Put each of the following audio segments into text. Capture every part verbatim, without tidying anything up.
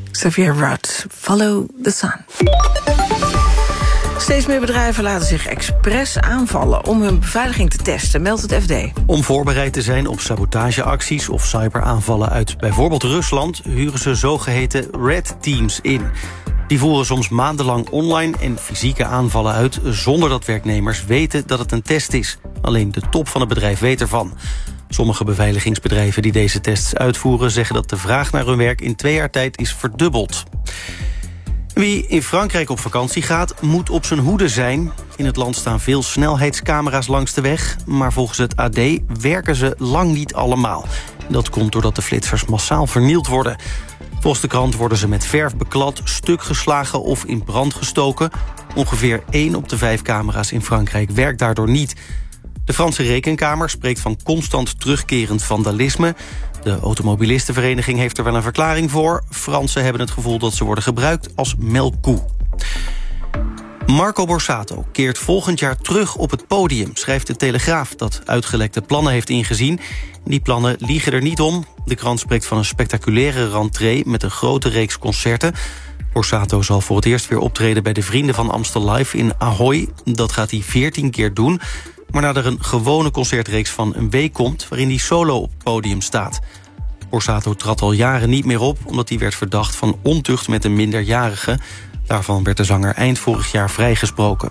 Xavier Rudd, Follow the Sun. Steeds meer bedrijven laten zich expres aanvallen om hun beveiliging te testen, meldt het F D. Om voorbereid te zijn op sabotageacties of cyberaanvallen uit bijvoorbeeld Rusland, huren ze zogeheten Red Teams in. Die voeren soms maandenlang online en fysieke aanvallen uit zonder dat werknemers weten dat het een test is. Alleen de top van het bedrijf weet ervan. Sommige beveiligingsbedrijven die deze tests uitvoeren zeggen dat de vraag naar hun werk in twee jaar tijd is verdubbeld. Wie in Frankrijk op vakantie gaat, moet op zijn hoede zijn. In het land staan veel snelheidscamera's langs de weg, maar volgens het A D werken ze lang niet allemaal. Dat komt doordat de flitsers massaal vernield worden. Volgens de krant worden ze met verf beklad, stuk geslagen of in brand gestoken. Ongeveer één op de vijf camera's in Frankrijk werkt daardoor niet. De Franse Rekenkamer spreekt van constant terugkerend vandalisme. De automobilistenvereniging heeft er wel een verklaring voor. Fransen hebben het gevoel dat ze worden gebruikt als melkkoe. Marco Borsato keert volgend jaar terug op het podium, schrijft de Telegraaf, dat uitgelekte plannen heeft ingezien. Die plannen liegen er niet om. De krant spreekt van een spectaculaire rentree met een grote reeks concerten. Borsato zal voor het eerst weer optreden bij de Vrienden van Amstel Live in Ahoy. Dat gaat hij veertien keer doen. Maar nadat er een gewone concertreeks van een week komt, waarin hij solo op het podium staat. Borsato trad al jaren niet meer op, omdat hij werd verdacht van ontucht met een minderjarige. Daarvan werd de zanger eind vorig jaar vrijgesproken.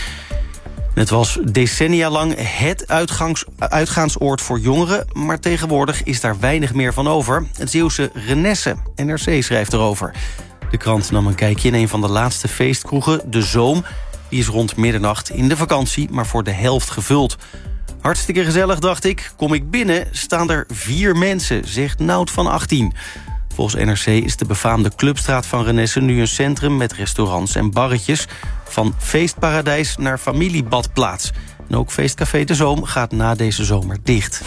Het was decennia lang het uitgangs, uitgaansoord voor jongeren, maar tegenwoordig is daar weinig meer van over. Het Zeeuwse Renesse, N R C schrijft erover. De krant nam een kijkje in een van de laatste feestkroegen, De Zoom. Die is rond middernacht in de vakantie, maar voor de helft gevuld. Hartstikke gezellig, dacht ik. Kom ik binnen, staan er vier mensen, zegt Nout van achttien. Volgens N R C is de befaamde Clubstraat van Renesse nu een centrum met restaurants en barretjes. Van feestparadijs naar familiebadplaats. En ook feestcafé De Zoom gaat na deze zomer dicht.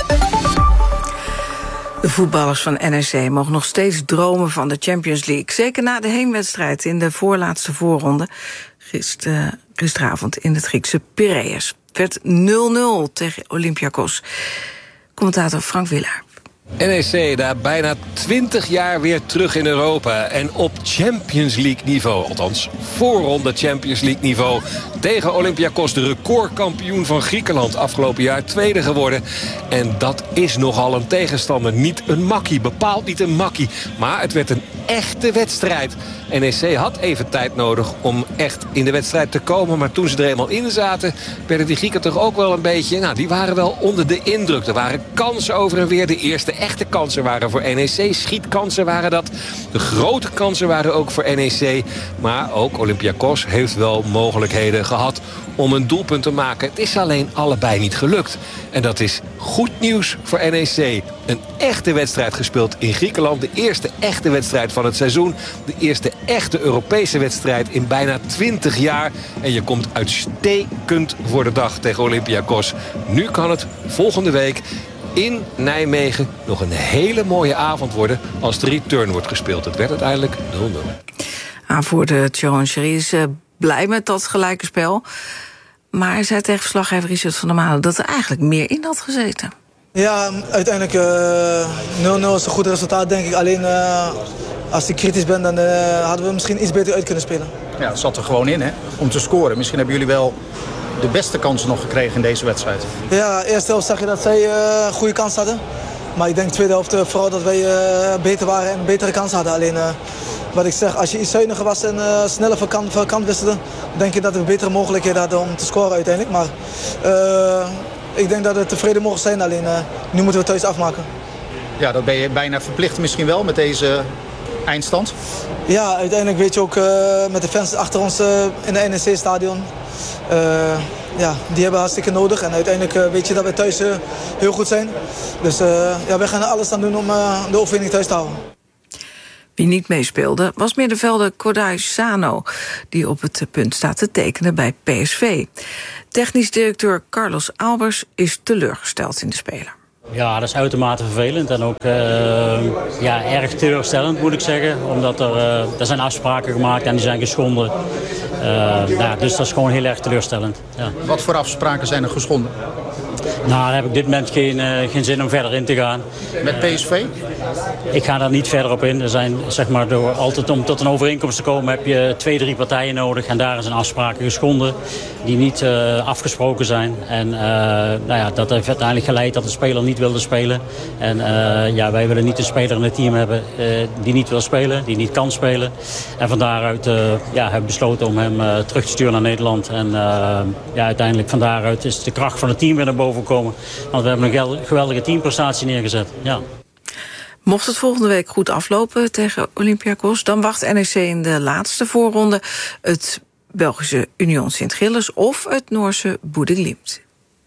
De voetballers van N E C mogen nog steeds dromen van de Champions League. Zeker na de heenwedstrijd in de voorlaatste voorronde. Gister, gisteravond in het Griekse Piraeus. Het werd nul nul tegen Olympiakos. Commentator Frank Wielaar. N E C daar bijna twintig jaar weer terug in Europa. En op Champions League niveau. Althans, voorronde Champions League niveau. Tegen Olympiakos, de recordkampioen van Griekenland. Afgelopen jaar tweede geworden. En dat is nogal een tegenstander. Niet een makkie, bepaald niet een makkie. Maar het werd een echte wedstrijd. N E C had even tijd nodig om echt in de wedstrijd te komen. Maar toen ze er eenmaal in zaten, werden die Grieken toch ook wel een beetje... Nou, die waren wel onder de indruk. Er waren kansen over en weer. De eerste echte kansen waren voor N E C. Schietkansen waren dat. De grote kansen waren ook voor N E C. Maar ook Olympiakos heeft wel mogelijkheden gehad om een doelpunt te maken. Het is alleen allebei niet gelukt. En dat is goed nieuws voor N E C. Een echte wedstrijd gespeeld in Griekenland. De eerste echte wedstrijd van het seizoen. De eerste echte Europese wedstrijd in bijna twintig jaar. En je komt uitstekend voor de dag tegen Olympiakos. Nu kan het volgende week in Nijmegen nog een hele mooie avond worden als de return wordt gespeeld. Het werd uiteindelijk nul nul. Aanvoerder Thierry Henry is uh, blij met dat gelijke spel. Maar hij zei tegen verslaggever Richard van der Malen dat er eigenlijk meer in had gezeten. Ja, uiteindelijk nul nul uh, is een goed resultaat, denk ik. Alleen uh, als ik kritisch ben, dan uh, hadden we misschien iets beter uit kunnen spelen. Ja, het zat er gewoon in, hè, om te scoren. Misschien hebben jullie wel de beste kansen nog gekregen in deze wedstrijd. Ja, eerste helft zag je dat zij uh, goede kans hadden. Maar ik denk de tweede helft uh, vooral dat wij uh, beter waren en een betere kans hadden. Alleen, uh, wat ik zeg, als je iets zuiniger was en uh, sneller van kant, van kant wisselde, denk ik dat we betere mogelijkheden hadden om te scoren uiteindelijk. Maar uh, ik denk dat we tevreden mogen zijn, alleen uh, nu moeten we thuis afmaken. Ja, dat ben je bijna verplicht misschien wel met deze eindstand. Ja, uiteindelijk weet je ook uh, met de fans achter ons uh, in de N E C-stadion. Uh, ja, die hebben hartstikke nodig. En uiteindelijk uh, weet je dat we thuis uh, heel goed zijn. Dus uh, ja, wij gaan er alles aan doen om uh, de overwinning thuis te houden. Wie niet meespeelde was middenvelder Kodai Sano, die op het punt staat te tekenen bij P S V. Technisch directeur Carlos Albers is teleurgesteld in de speler. Ja, dat is uitermate vervelend en ook uh, ja, erg teleurstellend, moet ik zeggen. Omdat er, uh, er zijn afspraken gemaakt en die zijn geschonden. Uh, ja, dus dat is gewoon heel erg teleurstellend. Ja. Wat voor afspraken zijn er geschonden? Nou, daar heb ik op dit moment geen, uh, geen zin om verder in te gaan. Met P S V? Ik ga daar niet verder op in. Er zijn, zeg maar, door altijd om tot een overeenkomst te komen heb je twee, drie partijen nodig. En daar zijn afspraken geschonden die niet uh, afgesproken zijn. En uh, nou ja, dat heeft uiteindelijk geleid dat de speler niet wilde spelen. En uh, ja, wij willen niet een speler in het team hebben uh, die niet wil spelen, die niet kan spelen. En van daaruit uh, ja, hebben we besloten om hem uh, terug te sturen naar Nederland. En uh, ja, uiteindelijk van daaruit is de kracht van het team weer naar boven gekomen. Want we hebben een geweldige teamprestatie neergezet. Ja. Mocht het volgende week goed aflopen tegen Olympiakos, dan wacht N E C in de laatste voorronde het Belgische Union Sint-Gilles of het Noorse Bodø/Glimt.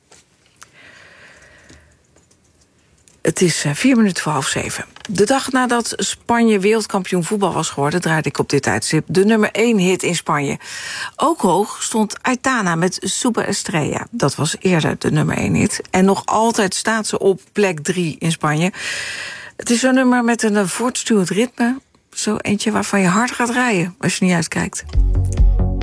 Het is vier minuten voor half zeven. De dag nadat Spanje wereldkampioen voetbal was geworden, draaide ik op dit tijdstip de nummer één hit in Spanje. Ook hoog stond Aitana met Super Estrella. Dat was eerder de nummer één hit. En nog altijd staat ze op plek drie in Spanje. Het is zo'n nummer met een voortstuwend ritme. Zo eentje waarvan je hard gaat rijden als je niet uitkijkt.